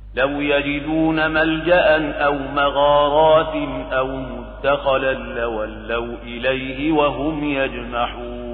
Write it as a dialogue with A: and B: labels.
A: لو يجدون ملجأ أو مغارات أو مدخلا لولوا إليه وهم يجمحون